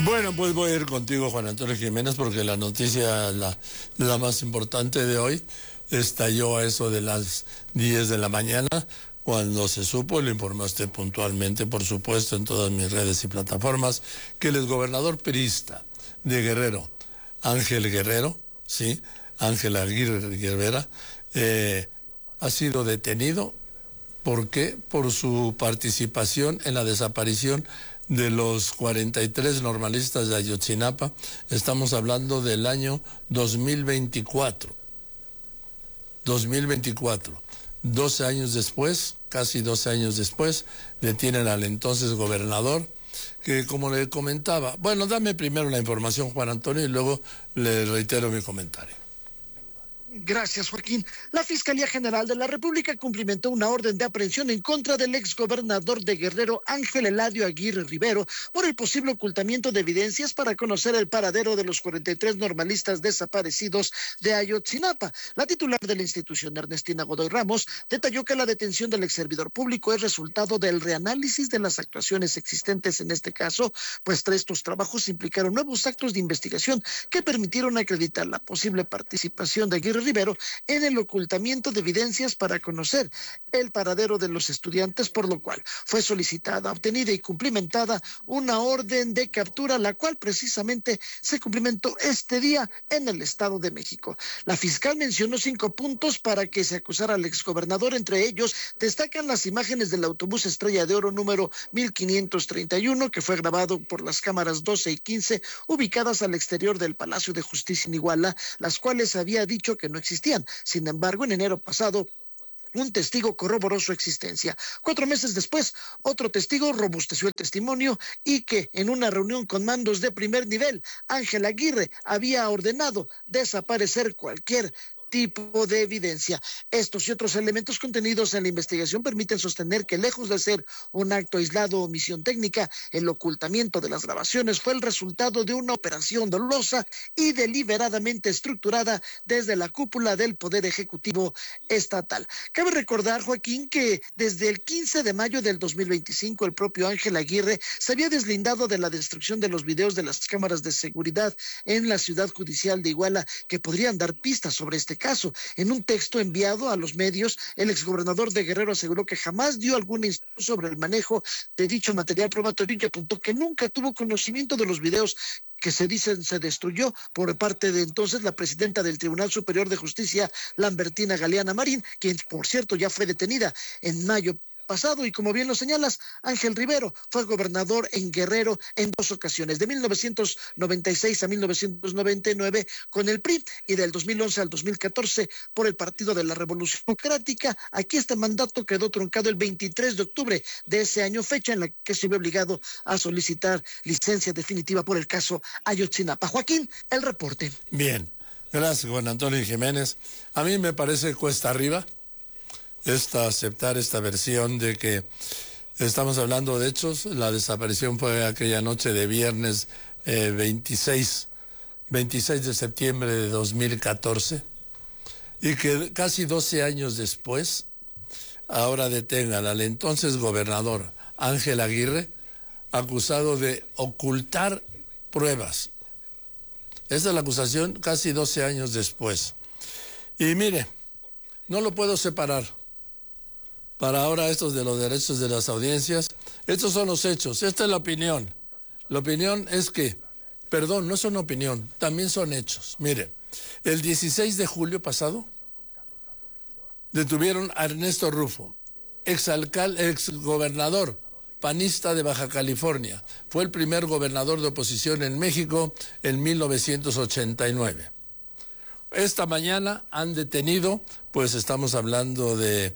Bueno, pues voy a ir contigo, Juan Antonio Jiménez, porque la noticia, la más importante de hoy, estalló a eso de las 10 de la mañana, cuando se supo, lo informó usted puntualmente, por supuesto, en todas mis redes y plataformas, que el exgobernador priista de Guerrero, Ángel Guerrero, sí, Ángel Aguirre Guevara, ha sido detenido. ¿Por qué? Por su participación en la desaparición de los 43 normalistas de Ayotzinapa. Estamos hablando del año 2024. 2024. 12 años después, casi 12 años después, detienen al entonces gobernador, que como le comentaba, bueno, dame primero la información, Juan Antonio, y luego le reitero mi comentario. Gracias, Joaquín. La Fiscalía General de la República cumplimentó una orden de aprehensión en contra del exgobernador de Guerrero, Ángel Eladio Aguirre Rivero, por el posible ocultamiento de evidencias para conocer el paradero de los 43 normalistas desaparecidos de Ayotzinapa. La titular de la institución, Ernestina Godoy Ramos, detalló que la detención del exservidor público es resultado del reanálisis de las actuaciones existentes en este caso, pues estos trabajos implicaron nuevos actos de investigación que permitieron acreditar la posible participación de Aguirre Rivero en el ocultamiento de evidencias para conocer el paradero de los estudiantes, por lo cual fue solicitada, obtenida y cumplimentada una orden de captura, la cual precisamente se cumplimentó este día en el Estado de México. La fiscal mencionó 5 puntos para que se acusara al exgobernador. Entre ellos destacan las imágenes del autobús Estrella de Oro número 1531, que fue grabado por las cámaras 12 y 15 ubicadas al exterior del Palacio de Justicia en Iguala, las cuales había dicho que no existían. Sin embargo, en enero pasado, un testigo corroboró su existencia. 4 meses después, otro testigo robusteció el testimonio y que en una reunión con mandos de primer nivel, Ángel Aguirre había ordenado desaparecer cualquier tipo de evidencia. Estos y otros elementos contenidos en la investigación permiten sostener que, lejos de ser un acto aislado o misión técnica, el ocultamiento de las grabaciones fue el resultado de una operación dolosa y deliberadamente estructurada desde la cúpula del Poder Ejecutivo Estatal. Cabe recordar, Joaquín, que desde el 15 de mayo del 2025 el propio Ángel Aguirre se había deslindado de la destrucción de los videos de las cámaras de seguridad en la ciudad judicial de Iguala, que podrían dar pistas sobre este caso. En un texto enviado a los medios, el exgobernador de Guerrero aseguró que jamás dio alguna instrucción sobre el manejo de dicho material probatorio y apuntó que nunca tuvo conocimiento de los videos que se dicen se destruyó por parte de entonces la presidenta del Tribunal Superior de Justicia, Lambertina Galeana Marín, quien por cierto ya fue detenida en mayo pasado. Y como bien lo señalas, Ángel Rivero fue gobernador en Guerrero en 2 ocasiones, de 1996 a 1999 con el PRI y del 2011 al 2014 por el Partido de la Revolución Democrática. Aquí este mandato quedó truncado el 23 de octubre de ese año, fecha en la que se vio obligado a solicitar licencia definitiva por el caso Ayotzinapa. Joaquín, el reporte. Bien, gracias, Juan Antonio Jiménez. A mí me parece cuesta arriba aceptar esta versión de que estamos hablando de hechos. La desaparición fue aquella noche de viernes 26 de septiembre de 2014, y que casi 12 años después ahora detengan al entonces gobernador Ángel Aguirre, acusado de ocultar pruebas. Esa es la acusación casi 12 años después. Y mire, no lo puedo separar. Para ahora estos de los derechos de las audiencias, estos son los hechos, esta es la opinión. La opinión es que, perdón, no es una opinión, también son hechos. Mire, el 16 de julio pasado detuvieron a Ernesto Rufo, exgobernador panista de Baja California. Fue el primer gobernador de oposición en México en 1989. Esta mañana han detenido, pues estamos hablando de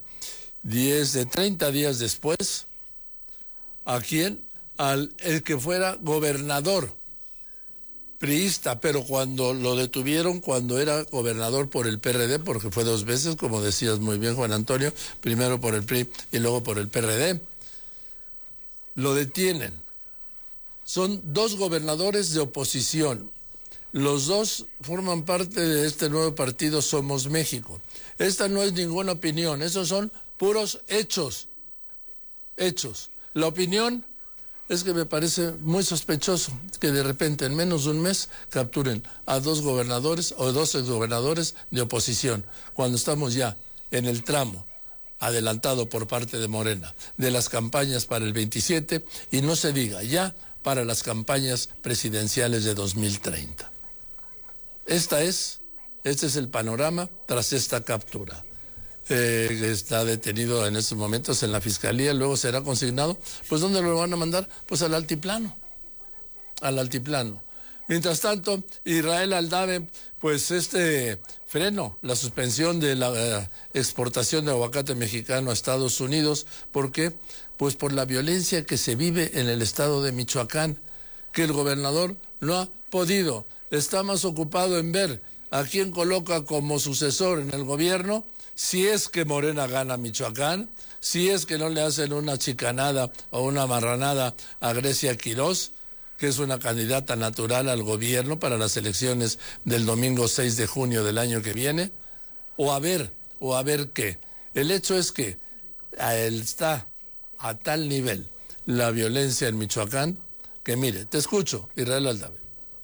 30 días después, ¿a quién? El que fuera gobernador priista, pero cuando lo detuvieron, cuando era gobernador por el PRD, porque fue 2 veces, como decías muy bien, Juan Antonio, primero por el PRI y luego por el PRD, lo detienen. Son 2 gobernadores de oposición. Los 2 forman parte de este nuevo partido Somos México. Esta no es ninguna opinión, esos son puros hechos. Hechos. La opinión es que me parece muy sospechoso que de repente en menos de un mes capturen a 2 gobernadores o 2 exgobernadores de oposición, cuando estamos ya en el tramo adelantado por parte de Morena de las campañas para el 27 y no se diga ya para las campañas presidenciales de 2030. Este es el panorama tras esta captura. Está detenido en estos momentos en la fiscalía, luego será consignado. Pues ¿dónde lo van a mandar? Pues al altiplano. Al altiplano. Mientras tanto, Israel Aldave, pues freno, la suspensión de la exportación de aguacate mexicano a Estados Unidos. ¿Por qué? Pues por la violencia que se vive en el estado de Michoacán, que el gobernador no ha podido. Está más ocupado en ver a quién coloca como sucesor en el gobierno, si es que Morena gana Michoacán, si es que no le hacen una chicanada o una marranada a Grecia Quirós, que es una candidata natural al gobierno para las elecciones del domingo 6 de junio del año que viene, o a ver qué. El hecho es que está a tal nivel la violencia en Michoacán, que mire, te escucho, Israel Aldave.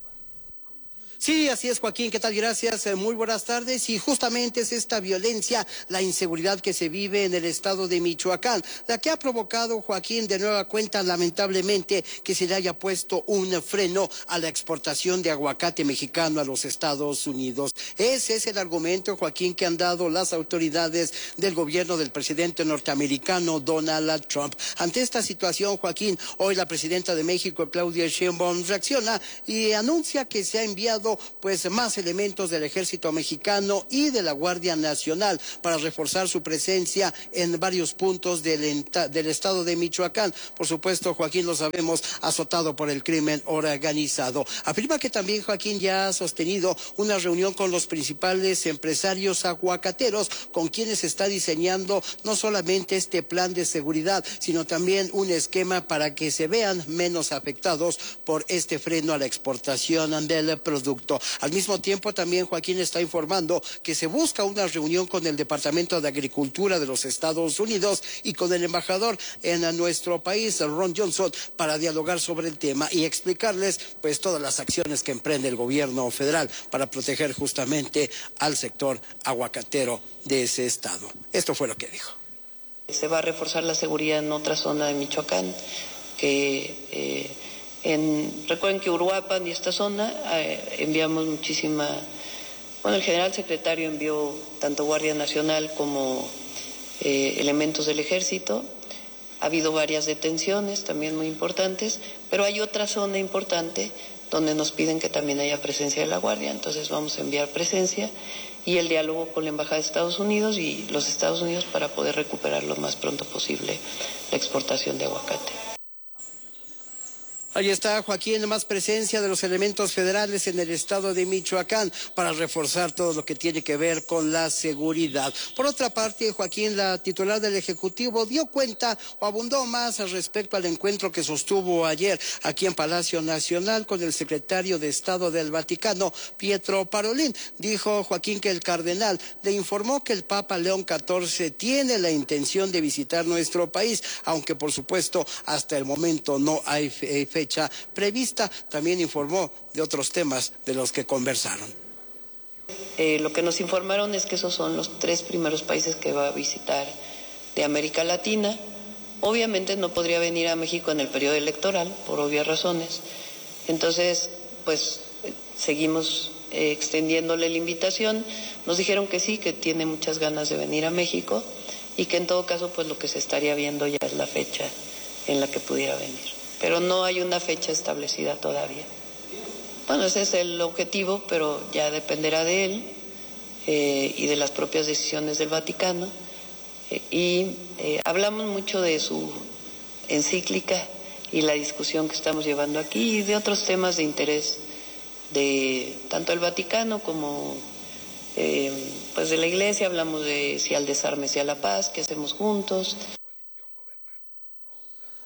Sí, así es, Joaquín, ¿qué tal? Gracias, muy buenas tardes. Y justamente es esta violencia, la inseguridad que se vive en el estado de Michoacán, la que ha provocado, Joaquín, de nueva cuenta, lamentablemente, que se le haya puesto un freno a la exportación de aguacate mexicano a los Estados Unidos. Ese es el argumento, Joaquín, que han dado las autoridades del gobierno del presidente norteamericano Donald Trump. Ante esta situación, Joaquín, hoy la presidenta de México, Claudia Sheinbaum, reacciona y anuncia que se ha enviado pues más elementos del ejército mexicano y de la Guardia Nacional para reforzar su presencia en varios puntos del estado de Michoacán. Por supuesto, Joaquín, lo sabemos, azotado por el crimen organizado. Afirma que también, Joaquín, ya ha sostenido una reunión con los principales empresarios aguacateros, con quienes está diseñando no solamente este plan de seguridad, sino también un esquema para que se vean menos afectados por este freno a la exportación del producto. Al mismo tiempo, también Joaquín está informando que se busca una reunión con el Departamento de Agricultura de los Estados Unidos y con el embajador en nuestro país, Ron Johnson, para dialogar sobre el tema y explicarles pues todas las acciones que emprende el gobierno federal para proteger justamente al sector aguacatero de ese estado. Esto fue lo que dijo. Se va a reforzar la seguridad en otra zona de Michoacán que recuerden que Uruapan y esta zona enviamos el general secretario envió tanto Guardia Nacional como elementos del ejército. Ha habido varias detenciones también muy importantes, pero hay otra zona importante donde nos piden que también haya presencia de la Guardia, entonces vamos a enviar presencia y el diálogo con la Embajada de Estados Unidos y los Estados Unidos para poder recuperar lo más pronto posible la exportación de aguacate. Ahí está, Joaquín, más presencia de los elementos federales en el estado de Michoacán para reforzar todo lo que tiene que ver con la seguridad. Por otra parte, Joaquín, la titular del Ejecutivo dio cuenta o abundó más respecto al encuentro que sostuvo ayer aquí en Palacio Nacional con el secretario de Estado del Vaticano, Pietro Parolin. Dijo Joaquín que el cardenal le informó que el Papa León XIV tiene la intención de visitar nuestro país, aunque por supuesto hasta el momento no hay fecha prevista. También informó de otros temas de los que conversaron. Lo que nos informaron es que esos son los 3 primeros países que va a visitar de América Latina. Obviamente no podría venir a México en el periodo electoral, por obvias razones. Entonces, pues seguimos extendiéndole la invitación. Nos dijeron que sí, que tiene muchas ganas de venir a México y que en todo caso, pues lo que se estaría viendo ya es la fecha en la que pudiera venir. Pero no hay una fecha establecida todavía. Bueno, ese es el objetivo, pero ya dependerá de él y de las propias decisiones del Vaticano. Hablamos mucho de su encíclica y la discusión que estamos llevando aquí y de otros temas de interés de tanto el Vaticano como pues de la Iglesia. Hablamos de si al desarme, si a la paz, qué hacemos juntos.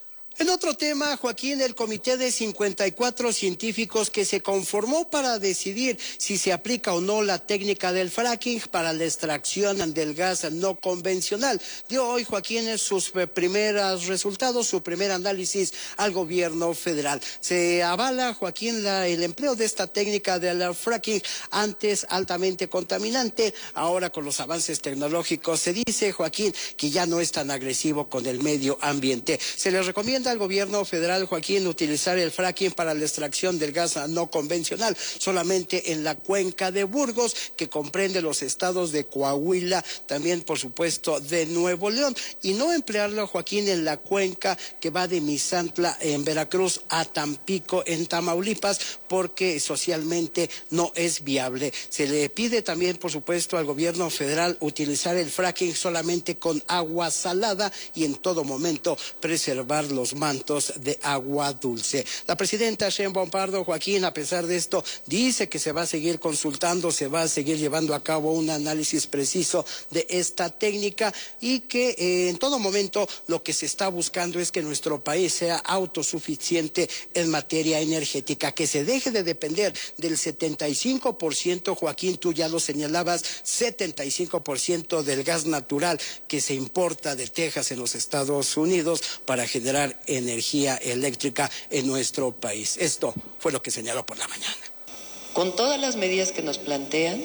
En otro tema, Joaquín, el comité de 54 científicos que se conformó para decidir si se aplica o no la técnica del fracking para la extracción del gas no convencional dio hoy, Joaquín, sus primeros resultados, su primer análisis al gobierno federal. Se avala, Joaquín, el empleo de esta técnica del fracking, antes altamente contaminante, ahora con los avances tecnológicos se dice, Joaquín, que ya no es tan agresivo con el medio ambiente. Se les recomienda al gobierno federal, Joaquín, utilizar el fracking para la extracción del gas no convencional solamente en la cuenca de Burgos, que comprende los estados de Coahuila, también por supuesto de Nuevo León, y no emplearlo, Joaquín, en la cuenca que va de Misantla en Veracruz a Tampico en Tamaulipas, porque socialmente no es viable. Se le pide también, por supuesto, al gobierno federal utilizar el fracking solamente con agua salada y en todo momento preservar los mantos de agua dulce. La presidenta Sheinbaum Pardo, Joaquín, a pesar de esto, dice que se va a seguir consultando, se va a seguir llevando a cabo un análisis preciso de esta técnica y que en todo momento lo que se está buscando es que nuestro país sea autosuficiente en materia energética, que se deje de depender del 75%, Joaquín, tú ya lo señalabas, 75% del gas natural que se importa de Texas en los Estados Unidos para generar energía eléctrica en nuestro país. Esto fue lo que señaló por la mañana. Con todas las medidas que nos plantean,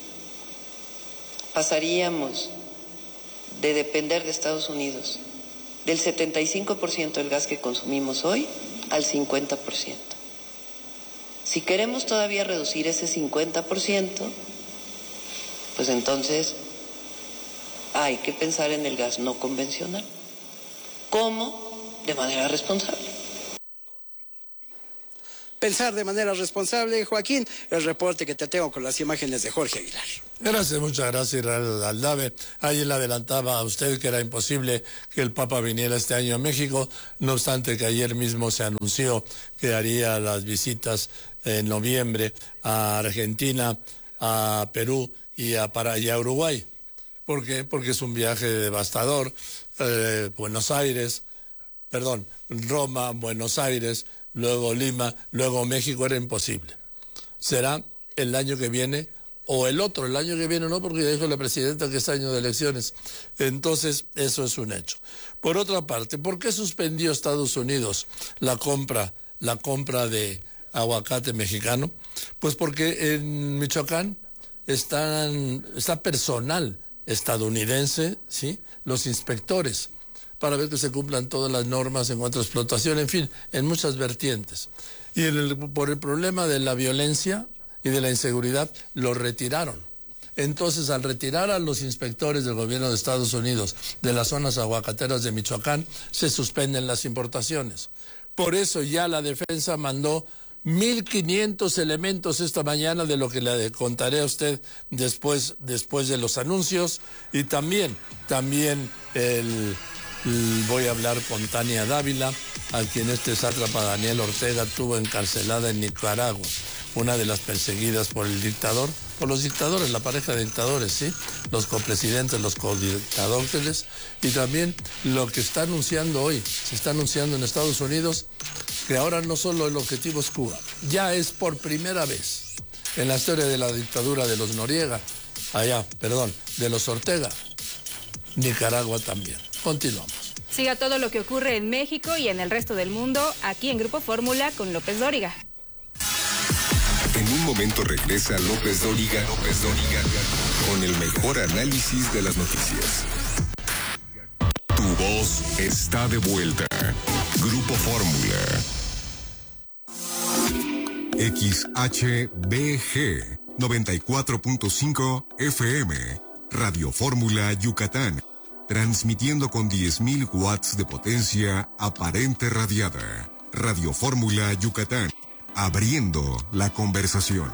pasaríamos de depender de Estados Unidos del 75% del gas que consumimos hoy al 50%. Si queremos todavía reducir ese 50%, pues entonces hay que pensar en el gas no convencional. ¿Cómo? De manera responsable. Pensar de manera responsable, Joaquín, el reporte que te tengo con las imágenes de Jorge Aguilar. Gracias, muchas gracias, Israel Aldave. Ayer le adelantaba a usted que era imposible que el Papa viniera este año a México, no obstante que ayer mismo se anunció que haría las visitas en noviembre a Argentina, a Perú y a Uruguay. ¿Por qué? Porque es un viaje devastador. Roma, Buenos Aires, luego Lima, luego México, era imposible. Será el año que viene o el otro, el año que viene no, porque ya dijo la presidenta que es año de elecciones. Entonces, eso es un hecho. Por otra parte, ¿por qué suspendió Estados Unidos la compra de aguacate mexicano? Pues porque en Michoacán está personal estadounidense, ¿sí? Los inspectores, para ver que se cumplan todas las normas en cuanto a explotación, en fin, en muchas vertientes. Y por el problema de la violencia y de la inseguridad, lo retiraron. Entonces, al retirar a los inspectores del gobierno de Estados Unidos de las zonas aguacateras de Michoacán, se suspenden las importaciones. Por eso ya la defensa mandó 1,500 elementos esta mañana, de lo que le contaré a usted después de los anuncios. Y también voy a hablar con Tania Dávila, a quien este sátrapa Daniel Ortega tuvo encarcelada en Nicaragua, una de las perseguidas por los dictadores, la pareja de dictadores, ¿sí? Los copresidentes, los codictadores, y también lo que está anunciando hoy, se está anunciando en Estados Unidos, que ahora no solo el objetivo es Cuba, ya es por primera vez en la historia de la dictadura de los Noriega, de los Ortega, Nicaragua también. Continuamos. Siga todo lo que ocurre en México y en el resto del mundo, aquí en Grupo Fórmula con López Dóriga. En un momento regresa López Dóriga con el mejor análisis de las noticias. Tu voz está de vuelta. Grupo Fórmula. XHBG 94.5 FM. Radio Fórmula Yucatán. Transmitiendo con 10.000 watts de potencia aparente radiada. Radio Fórmula Yucatán. Abriendo la conversación.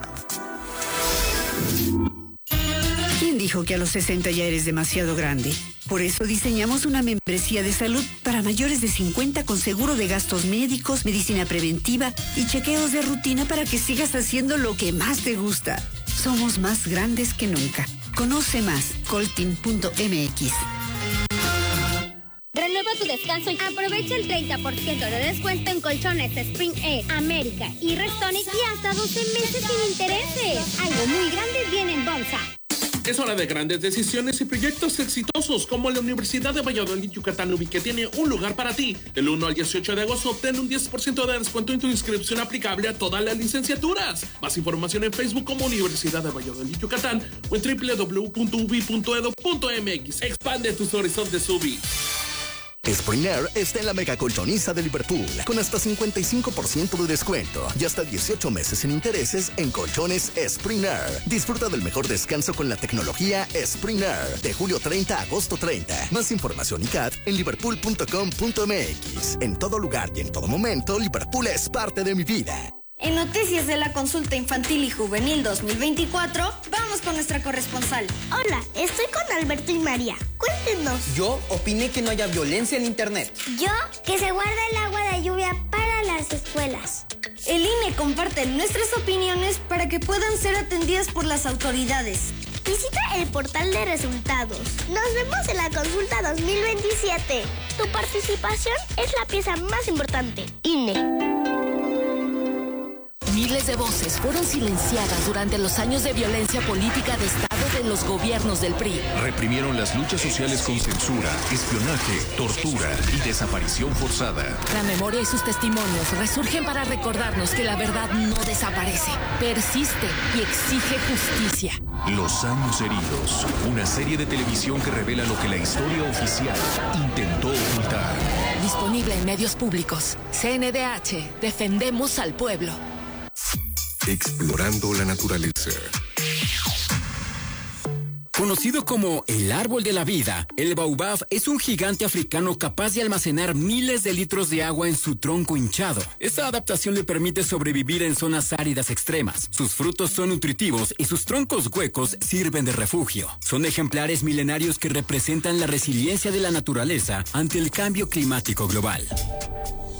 ¿Quién dijo que a los 60 ya eres demasiado grande? Por eso diseñamos una membresía de salud para mayores de 50 con seguro de gastos médicos, medicina preventiva y chequeos de rutina para que sigas haciendo lo que más te gusta. Somos más grandes que nunca. Conoce más, coltin.mx. Renueva tu descanso. Aprovecha el 30% de descuento en colchones Spring Air, América y Restonic y hasta 12 meses sin intereses. Algo muy grande viene en Bonsa. Es hora de grandes decisiones y proyectos exitosos como la Universidad de Valladolid Yucatán UBI, que tiene un lugar para ti. Del 1 al 18 de agosto obtén un 10% de descuento en tu inscripción aplicable a todas las licenciaturas. Más información en Facebook como Universidad de Valladolid Yucatán o en www.ubi.edu.mx. Expande tus horizontes UBI. Spring Air está en la mega colchoniza de Liverpool con hasta 55% de descuento y hasta 18 meses sin intereses en colchones Spring Air. Disfruta del mejor descanso con la tecnología Spring Air de julio 30 a agosto 30. Más información y CAT en liverpool.com.mx. En todo lugar y en todo momento, Liverpool es parte de mi vida. En Noticias de la Consulta Infantil y Juvenil 2024, vamos con nuestra corresponsal. Hola, estoy con Alberto y María. Cuéntenos. Yo opiné que no haya violencia en Internet. Yo, que se guarda el agua de lluvia para las escuelas. El INE comparte nuestras opiniones para que puedan ser atendidas por las autoridades. Visita el portal de resultados. Nos vemos en la consulta 2027. Tu participación es la pieza más importante. INE. Miles de voces fueron silenciadas durante los años de violencia política de Estado de los gobiernos del PRI. Reprimieron las luchas sociales con censura, espionaje, tortura y desaparición forzada. La memoria y sus testimonios resurgen para recordarnos que la verdad no desaparece, persiste y exige justicia. Los años heridos, una serie de televisión que revela lo que la historia oficial intentó ocultar. Disponible en medios públicos. CNDH, defendemos al pueblo. Explorando la naturaleza. Conocido como el árbol de la vida, el baobab es un gigante africano capaz de almacenar miles de litros de agua en su tronco hinchado. Esta adaptación le permite sobrevivir en zonas áridas extremas. Sus frutos son nutritivos y sus troncos huecos sirven de refugio. Son ejemplares milenarios que representan la resiliencia de la naturaleza ante el cambio climático global.